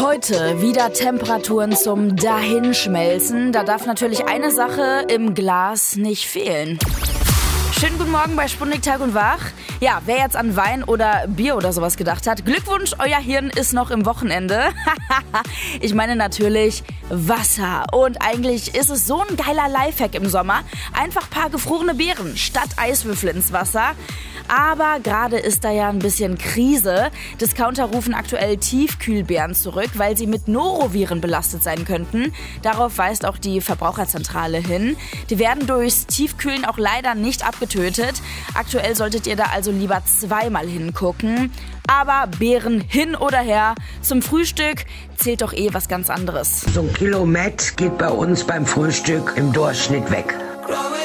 Heute wieder Temperaturen zum Dahinschmelzen. Da darf natürlich eine Sache im Glas nicht fehlen. Schönen guten Morgen bei Sputnik Tag und Wach. Ja, wer jetzt an Wein oder Bier oder sowas gedacht hat, Glückwunsch, euer Hirn ist noch im Wochenende. Ich meine natürlich Wasser. Und eigentlich ist es so ein geiler Lifehack im Sommer. Einfach ein paar gefrorene Beeren statt Eiswürfel ins Wasser. Aber gerade ist da ja ein bisschen Krise. Discounter rufen aktuell Tiefkühlbeeren zurück, weil sie mit Noroviren belastet sein könnten. Darauf weist auch die Verbraucherzentrale hin. Die werden durchs Tiefkühlen auch leider nicht abgetötet. Aktuell solltet ihr da also lieber zweimal hingucken. Aber Beeren hin oder her, zum Frühstück zählt doch was ganz anderes. So ein Kilo Met geht bei uns beim Frühstück im Durchschnitt weg.